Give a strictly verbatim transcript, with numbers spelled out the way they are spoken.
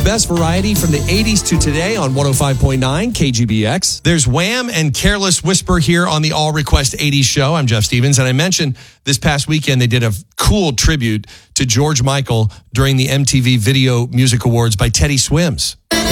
best variety from the eighties to today on one oh five point nine K G B X. There's Wham and Careless Whisper here on the All Request eighties show. I'm Jeff Stevens, and I mentioned this past weekend they did a cool tribute to George Michael during the M T V Video Music Awards by Teddy Swims.